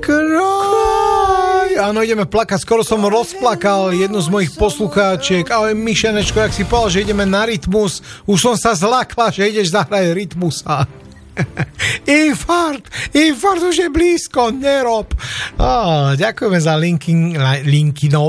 Kraj. Áno, ideme plakať. Skoro som rozplakal jednu z mojich poslucháčiek. Ahoj, Mišenečko, jak si povedal, že ideme na rytmus. Už som sa zlakla, že ideš zahrať rytmusa. Infart už je blízko, nerob. Ďakujeme za linkinov.